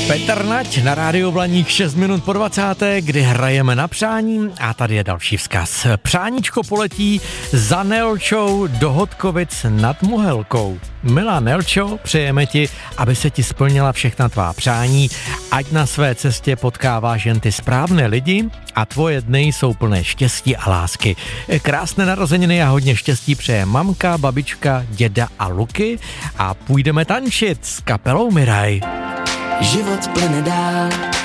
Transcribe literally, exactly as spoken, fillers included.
Petr Nať na rádiu Blaník šest minut po dvacáté, kdy hrajeme na přání a tady je další vzkaz. Přáníčko poletí za Nelčou do Hodkovic nad Mohelkou. Milá Nelčo, přejeme ti, aby se ti splnila všechna tvá přání, ať na své cestě potkáváš jen ty správné lidi a tvoje dny jsou plné štěstí a lásky. Krásné narozeniny a hodně štěstí přeje mamka, babička, děda a Luky a půjdeme tančit s kapelou Miraj. Život plyne dál,